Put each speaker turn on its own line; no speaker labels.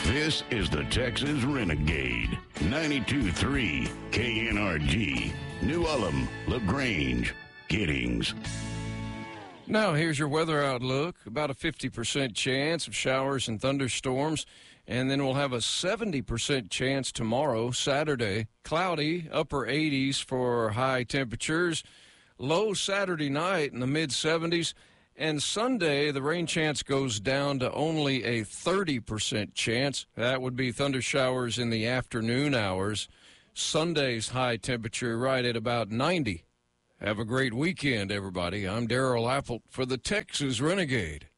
This is the Texas Renegade. 92.3 KNRG. New Ulm, LaGrange, Giddings.
Now, here's your weather outlook. About a 50% chance of showers and thunderstorms. And then we'll have a 70% chance tomorrow, Saturday. Cloudy, upper 80s for high temperatures. Low Saturday night in the mid-70s. And Sunday, the rain chance goes down to only a 30% chance. That would be thunder showers in the afternoon hours. Sunday's high temperature right at about 90. Have a great weekend, everybody. I'm Daryl Apple for the Texas Renegade.